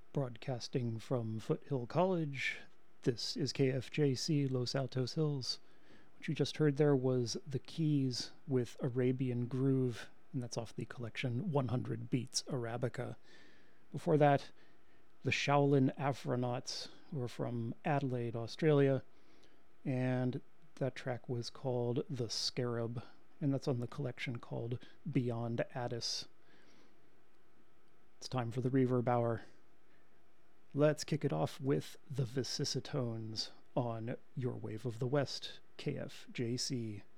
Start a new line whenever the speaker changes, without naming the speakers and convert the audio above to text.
Broadcasting from Foothill College, this is KFJC Los Altos Hills. What you just heard there was The Keys with Arabian Groove, and that's off the collection 100 Beats Arabica. Before that, the Shaolin Afronauts were from Adelaide, Australia, and that track was called The Scarab, and that's on the collection called Beyond Addis. It's time for the Reverb Hour. Let's kick it off with the Vicissitones on Your Wave of the West, KFJC.